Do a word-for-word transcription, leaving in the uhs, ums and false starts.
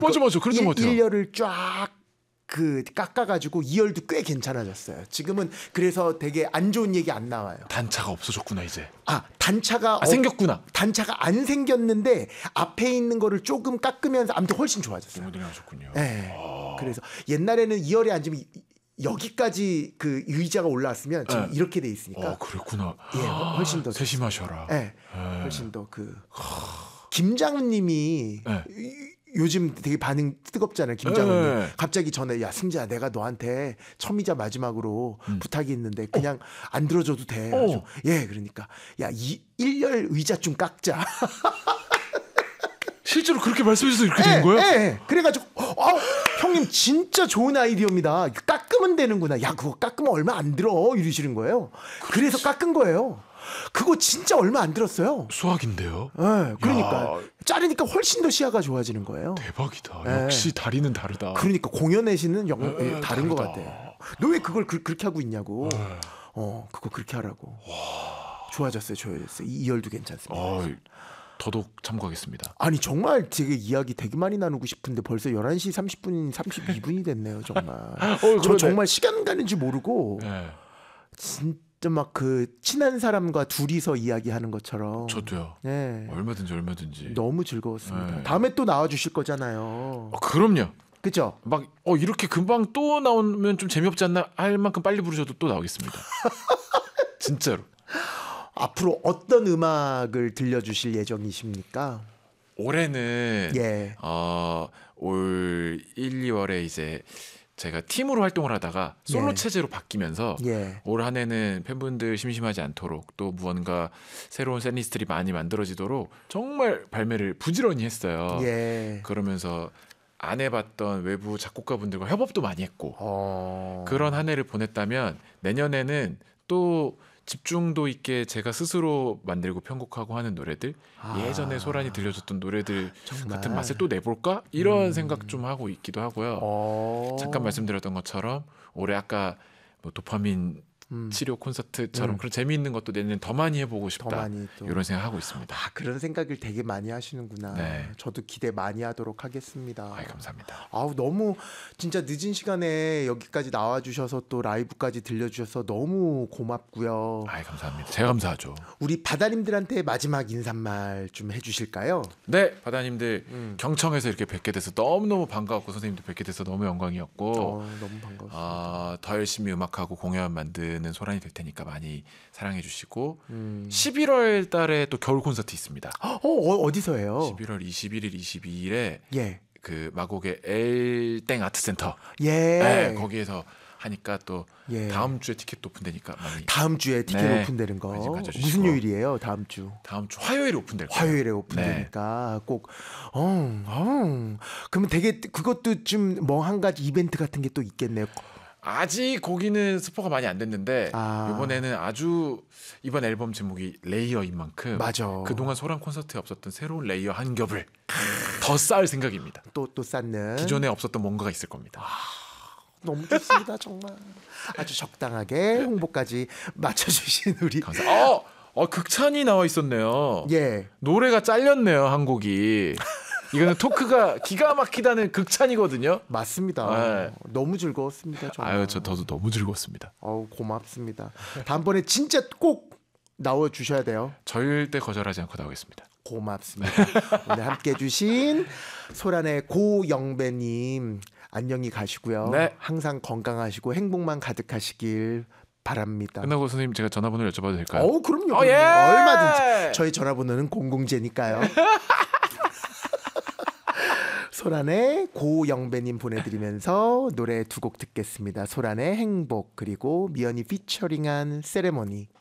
맞아 맞아 그랬던 것 같아요. 일 열을 쫙 그 깎아가지고 이 열도 꽤 괜찮아졌어요. 지금은 그래서 되게 안 좋은 얘기 안 나와요. 단차가 없어졌구나 이제. 아 단차가 아, 어, 생겼구나. 단차가 안 생겼는데 앞에 있는 거를 조금 깎으면서 아무튼 훨씬 좋아졌어요. 모델링 하셨군요. 네. 아. 그래서 옛날에는 이 열에 앉으면 여기까지 그 의자가 올라왔으면 지금 네. 이렇게 돼 있으니까 어 그랬구나. 예 훨씬 더 세심하셔라. 네, 네. 훨씬 더 그 김장훈님이 네. 요즘 되게 반응 뜨겁잖아요. 김장훈님 네. 갑자기 전에 야 승재야 내가 너한테 처음이자 마지막으로 음. 부탁이 있는데 그냥 어. 안 들어줘도 돼. 어. 아주. 예 그러니까 야이 일열 의자 좀 깎자. 실제로 그렇게 말씀해줘서 이렇게 예, 된 거예요? 예, 예. 그래가지고 어, 형님 진짜 좋은 아이디어입니다. 깎으면 되는구나. 야 그거 깎으면 얼마 안 들어 이러시는 거예요. 그래서 깎은 거예요. 그거 진짜 얼마 안 들었어요. 수학인데요. 예, 그러니까 야. 자르니까 훨씬 더 시야가 좋아지는 거예요. 대박이다. 예. 역시 다리는 다르다. 그러니까 공연의 시는 영, 에, 예, 다른 것 다르다. 같아. 너 왜 그걸 그, 그렇게 하고 있냐고. 에. 어, 그거 그렇게 하라고. 좋아졌어요, 좋아졌어요. 이 열도 괜찮습니다. 어, 더더욱 참고하겠습니다. 아니 정말 되게 이야기 되게 많이 나누고 싶은데 벌써 열한 시 삼십 분, 삼십이 분이 됐네요, 정말. 어, 저 그러네. 정말 시간 가는지 모르고 네. 진짜 막 그 친한 사람과 둘이서 이야기하는 것처럼. 저도요. 네. 얼마든지 얼마든지. 너무 즐거웠습니다. 네. 다음에 또 나와 주실 거잖아요. 어, 그럼요. 그죠? 막 어, 이렇게 금방 또 나오면 좀 재미없지 않나 할 만큼 빨리 부르셔도 또 나오겠습니다. 진짜로. 앞으로 어떤 음악을 들려주실 예정이십니까? 올해는 예. 어, 올 일, 이월에 이제 제가 팀으로 활동을 하다가 솔로 예. 체제로 바뀌면서 예. 올 한 해는 팬분들 심심하지 않도록 또 무언가 새로운 샌리스트들이 많이 만들어지도록 정말 발매를 부지런히 했어요. 예. 그러면서 안 해봤던 외부 작곡가분들과 협업도 많이 했고 어. 그런 한 해를 보냈다면 내년에는 또 집중도 있게 제가 스스로 만들고 편곡하고 하는 노래들 아. 예전에 소란이 들려줬던 노래들 정말. 같은 맛을 또 내볼까 이런 음. 생각 좀 하고 있기도 하고요. 어. 잠깐 말씀드렸던 것처럼 올해 아까 뭐 도파민 음. 치료 콘서트처럼 음. 그런 재미있는 것도 내년 더 많이 해보고 더 싶다 많이 또. 이런 생각하고 있습니다. 아, 그런 생각을 되게 많이 하시는구나. 네. 저도 기대 많이 하도록 하겠습니다. 아이, 감사합니다. 아우 너무 진짜 늦은 시간에 여기까지 나와주셔서 또 라이브까지 들려주셔서 너무 고맙고요. 아이, 감사합니다. 제가 감사하죠. 우리 바다님들한테 마지막 인사말 좀 해주실까요? 네, 바다님들 음. 경청에서 이렇게 뵙게 돼서 너무너무 반가웠고 선생님도 뵙게 돼서 너무 영광이었고 어, 너무 반가웠습니다. 아, 더 열심히 음악하고 공연 만드는 소란이 될 테니까 많이 사랑해 주시고 음. 십일월 달에 또 겨울 콘서트 있습니다. 어, 어 어디서예요? 십일월 이십일일, 이십이일에 예, 그 마곡의 엘땡 아트센터 예, 네, 거기에서 하니까 또 예. 다음 주에 티켓 오픈되니까 많이 다음 주에 티켓 네. 오픈되는 거 관심 가져주시고. 무슨 요일이에요? 다음 주 다음 주 화요일에 오픈될 거예요. 화요일에 오픈되니까 꼭 어, 어. 그러면 되게 그것도 좀 뭐 한 가지 이벤트 같은 게 또 있겠네요. 아직 거기는 스포가 많이 안 됐는데 아. 이번에는 아주 이번 앨범 제목이 레이어인 만큼 맞아. 그동안 소란 콘서트에 없었던 새로운 레이어 한 겹을 더 쌓을 생각입니다. 또 또 쌓는 기존에 없었던 뭔가가 있을 겁니다. 너무 좋습니다 정말 아주 적당하게 홍보까지 맞춰주신 우리 감사. 어, 어 극찬이 나와 있었네요. 예 노래가 잘렸네요 한 곡이. 이거는 토크가 기가 막히다는 극찬이거든요. 맞습니다. 네. 너무 즐거웠습니다 정말. 아유, 저 저도 너무 즐거웠습니다. 어우 고맙습니다. 다음번에 진짜 꼭 나와 주셔야 돼요. 절대 거절하지 않고 나오겠습니다. 고맙습니다. 오늘 함께 해주신 소란의 고영배님 안녕히 가시고요. 네. 항상 건강하시고 행복만 가득하시길 바랍니다. 끝나고 선생님 제가 전화번호 여쭤봐도 될까요? 어우 그럼요. 어, 예! 얼마든지 저희 전화번호는 공공재니까요. 소란의 고영배님 보내드리면서 노래 두 곡 듣겠습니다. 소란의 행복 그리고 미연이 피처링한 세레머니.